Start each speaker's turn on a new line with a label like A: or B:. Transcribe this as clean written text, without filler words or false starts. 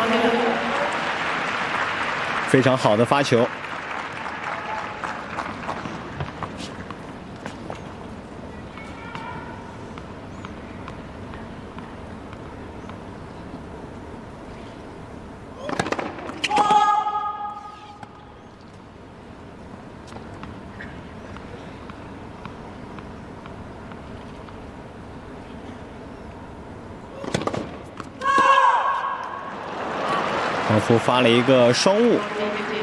A: 非常好的发球。康夫发了一个双误。